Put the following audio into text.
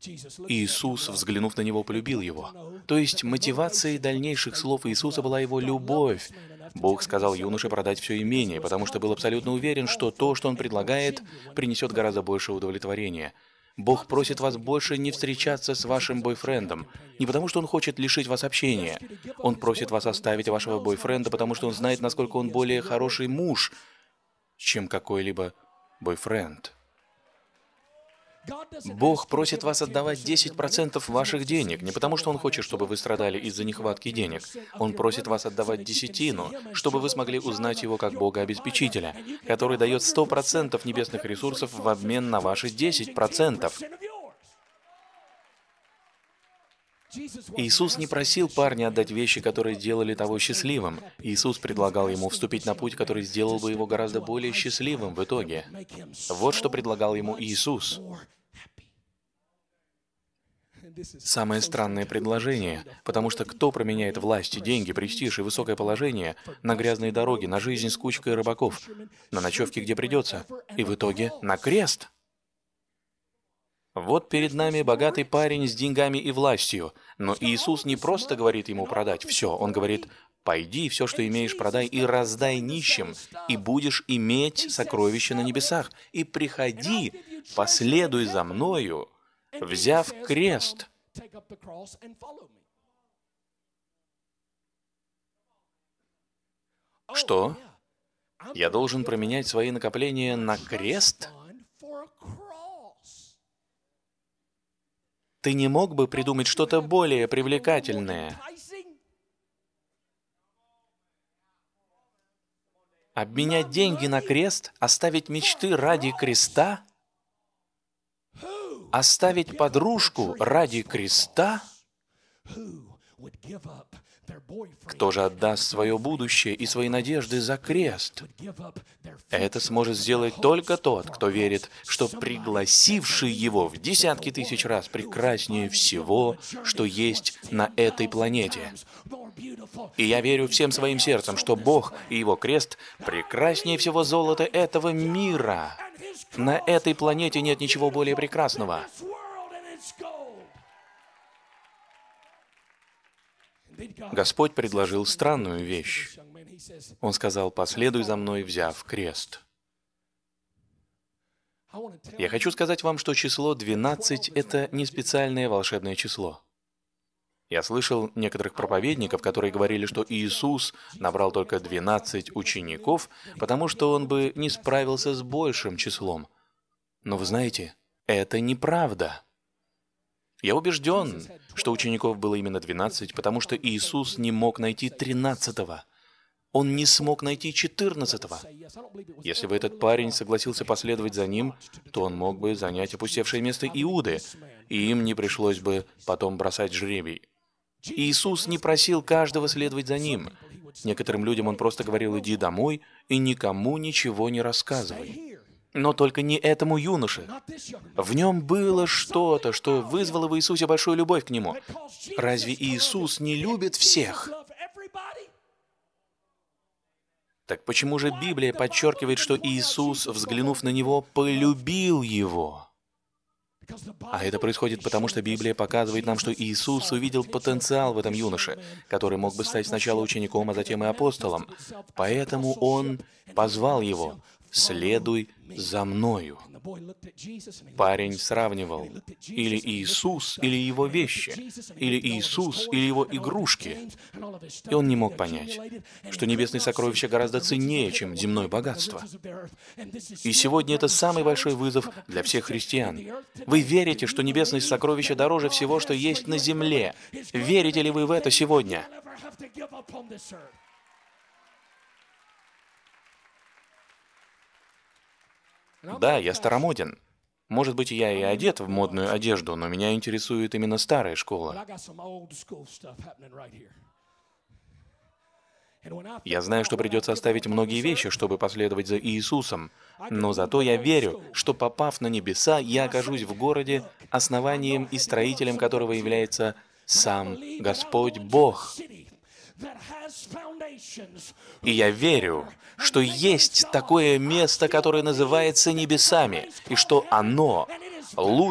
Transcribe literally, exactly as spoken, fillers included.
Иисус, взглянув на него, полюбил его. То есть мотивацией дальнейших слов Иисуса была его любовь. Бог сказал юноше продать все имение, потому что был абсолютно уверен, что то, что он предлагает, принесет гораздо больше удовлетворения. Бог просит вас больше не встречаться с вашим бойфрендом, не потому что Он хочет лишить вас общения. Он просит вас оставить вашего бойфренда, потому что Он знает, насколько он более хороший муж, чем какой-либо бойфренд. Бог просит вас отдавать десять процентов ваших денег, не потому что Он хочет, чтобы вы страдали из-за нехватки денег. Он просит вас отдавать десятину, чтобы вы смогли узнать Его как Бога-обеспечителя, который дает сто процентов небесных ресурсов в обмен на ваши десять процентов. Иисус не просил парня отдать вещи, которые делали того счастливым. Иисус предлагал ему вступить на путь, который сделал бы его гораздо более счастливым в итоге. Вот что предлагал ему Иисус. Самое странное предложение, потому что кто променяет власть, деньги, престиж и высокое положение на грязные дороги, на жизнь с кучкой рыбаков, на ночевки, где придется, и в итоге на крест? Вот перед нами богатый парень с деньгами и властью, но Иисус не просто говорит ему продать все, Он говорит: «Пойди, все, что имеешь, продай и раздай нищим, и будешь иметь сокровища на небесах, и приходи, последуй за мною, взяв крест». Что? Я должен променять свои накопления на крест? Ты не мог бы придумать что-то более привлекательное? Обменять деньги на крест? Оставить мечты ради креста? Оставить подружку ради креста? Кто же отдаст свое будущее и свои надежды за крест? Это сможет сделать только тот, кто верит, что пригласивший его в десятки тысяч раз прекраснее всего, что есть на этой планете. И я верю всем своим сердцем, что Бог и Его крест прекраснее всего золота этого мира. На этой планете нет ничего более прекрасного. Господь предложил странную вещь. Он сказал: «Последуй за мной, взяв крест». Я хочу сказать вам, что число двенадцать — это не специальное волшебное число. Я слышал некоторых проповедников, которые говорили, что Иисус набрал только двенадцать учеников, потому что Он бы не справился с большим числом. Но вы знаете, это неправда. Я убежден, что учеников было именно двенадцать, потому что Иисус не мог найти тринадцатого. Он не смог найти четырнадцатого. Если бы этот парень согласился последовать за ним, то он мог бы занять опустевшее место Иуды, и им не пришлось бы потом бросать жребий. Иисус не просил каждого следовать за ним. Некоторым людям Он просто говорил: «Иди домой и никому ничего не рассказывай». Но только не этому юноше. В нем было что-то, что вызвало в Иисусе большую любовь к Нему. Разве Иисус не любит всех? Так почему же Библия подчеркивает, что Иисус, взглянув на него, полюбил его? А это происходит потому, что Библия показывает нам, что Иисус увидел потенциал в этом юноше, который мог бы стать сначала учеником, а затем и апостолом. Поэтому Он позвал его: «Следуй за мною». Парень сравнивал или Иисус, или его вещи, или Иисус, или его игрушки. И он не мог понять, что небесные сокровища гораздо ценнее, чем земное богатство. И сегодня это самый большой вызов для всех христиан. Вы верите, что небесные сокровища дороже всего, что есть на земле? Верите ли вы в это сегодня? Да, я старомоден. Может быть, я и одет в модную одежду, но меня интересует именно старая школа. Я знаю, что придется оставить многие вещи, чтобы последовать за Иисусом, но зато я верю, что, попав на небеса, я окажусь в городе, основанием и строителем которого является сам Господь Бог. И я верю, что есть такое место, которое называется небесами, и что оно лучше